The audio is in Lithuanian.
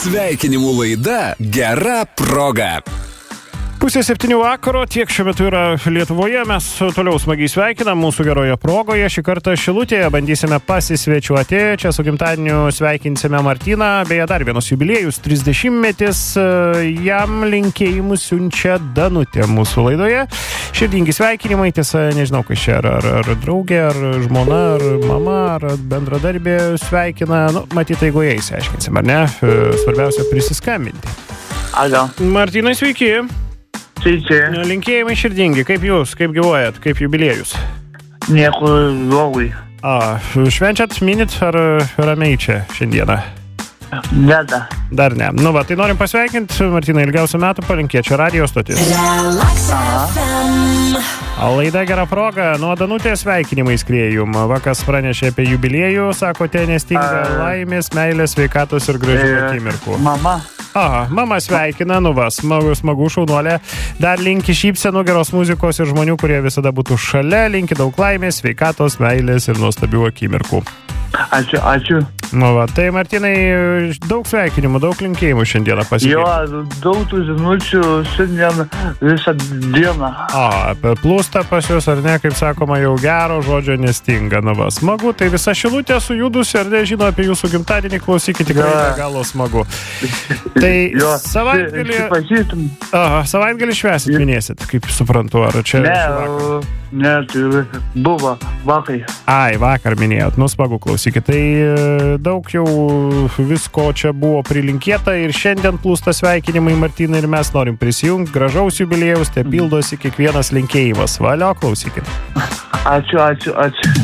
Sveikinimų laida Gera proga. 6:30 vakaro, tiek šiuo metu yra Lietuvoje, mes toliau smagiai sveikinam mūsų geroje progoje. Šį kartą Šilutėje bandysime pasisvečiuoti, čia su gimtadieniu sveikinsime Martyną, beje dar vienas jubiliejus, 30-metis, jam linkėjimus siunčia Danutė mūsų laidoje. Širdingi sveikinimai, tiesa, nežinau, kas čia, ar draugė, ar žmona, ar mama, ar bendradarbė sveikina, matyt, eigoje išsiaiškinsim, ar ne? Svarbiausia prisiskambinti. Alio. Martynai, sveiki. Sveiki. Linkėjimai širdingi, kaip jūs, kaip gyvuojat, kaip jubiliejus? Nieko lovai. Švenčiat, minit ar ramiai čia šiandieną? Dar ne. Nu va, tai norim pasveikinti, Martynai, ilgiausių metų palinkėti, čia radio stotis. Laida Gera proga, nuo Danutės sveikinimai skrieja jum. Vakas pranešė apie jubiliejų, sakote, nestinga laimės, meilės, sveikatos ir gražių akimirkų. Mama. Mama sveikina, nu va, smagu šaunuolė. Dar linki šypsenų, geros muzikos ir žmonių, kurie visada būtų šalia. Linki daug laimės, sveikatos, meilės ir nuostabių akimirkų. Ačiū. Nu va, tai Martynai, daug sveikinimų, daug linkėjimų šiandieną pasikeisti. Jo, daug tų žinučių šiandien visą dieną. Per plūstą pas jūs, ar ne, kaip sakoma, jau gero žodžio nestinga. Nu va, smagu, tai visa Šilutė sujudusi, ar ne, žino apie jūsų gimtadienį, klausykite, tikrai be galo smagu. Tai savaitgalį švęsit, minėsit, kaip suprantu, ar čia... Ne, tai buvo vakar. Vakar minėjot, nu smagu, klausykit. Tai daug jau visko čia buvo prilinkėta ir šiandien plūsta sveikinimai Martynai ir mes norim prisijungti. Gražaus jubiliejaus, te pildosi kiekvienas linkėjimas. Valio, klausykit. Ačiū.